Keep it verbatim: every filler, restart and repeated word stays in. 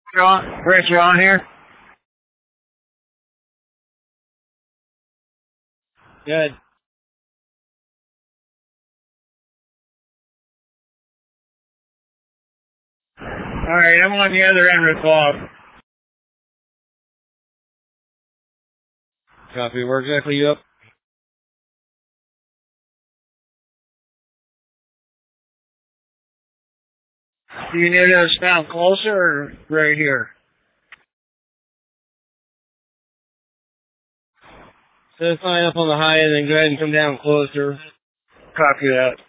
You're on, Rich, you on here? Good. Alright, I'm on the other end with Bob. Copy, where exactly you up? Do you need us down closer or right here? So sign up on the high end and go ahead and come down closer. Copy that.